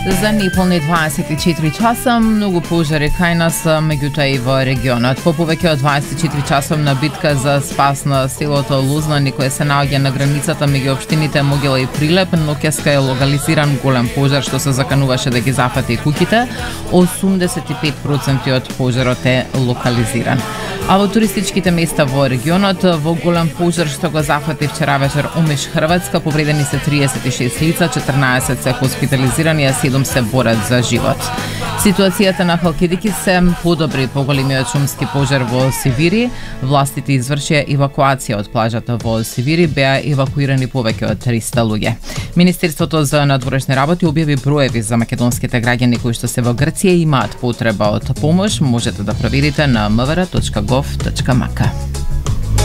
За неполни 24 часа многу пожари кај нас, меѓутоа и во регионот. По повеќе од 24 часовна битка за спас на селото Лузнани, кое се наоѓа на границата меѓу општините Могила и Прилеп, ноќеска е локализиран голем пожар што се закануваше да ги зафати куќите. 85% од пожарот е локализиран. А во туристичките места во регионот, во голем пожар што го зафати вчера вечер Омиш, Хрватска, повредени се 36 лица, 14 се хоспитализирани, а 7 се борат за живот. Ситуацијата на Халкидики се подобри по големиот шумски пожар во Севири. Властите извршија евакуација од плажата во Севири, беа евакуирани повеќе од 300 луѓе. Министерството за надворешни работи објави броеви за македонските граѓани кои што се во Грција и имаат потреба од помош. Можете да проверите на mvr.gov.mk.